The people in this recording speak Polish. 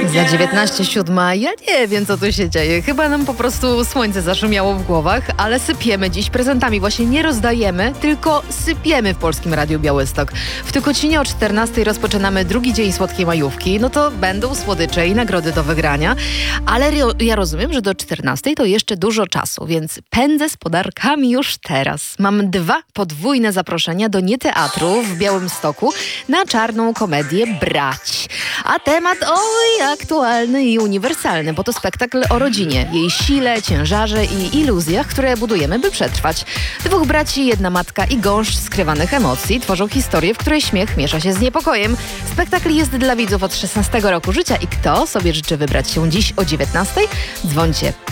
Za 19:07. Ja nie wiem, co tu się dzieje. Chyba nam po prostu słońce zaszumiało w głowach, ale sypiemy dziś prezentami. Właśnie nie rozdajemy, tylko sypiemy w Polskim Radiu Białystok. W Tykocinie o 14:00 rozpoczynamy drugi dzień słodkiej majówki. No to będą słodycze i nagrody do wygrania. Ale ja rozumiem, że do 14:00 to jeszcze dużo czasu, więc pędzę z podarkami już teraz. Mam 2 podwójne zaproszenia do Nieteatru w Białymstoku na czarną komedię Brać. A temat aktualny i uniwersalny, bo to spektakl o rodzinie, jej sile, ciężarze i iluzjach, które budujemy, by przetrwać. 2 braci, 1 matka i gąszcz skrywanych emocji tworzą historię, w której śmiech miesza się z niepokojem. Spektakl jest dla widzów od 16 roku życia i kto sobie życzy wybrać się dziś o 19:00? Dzwońcie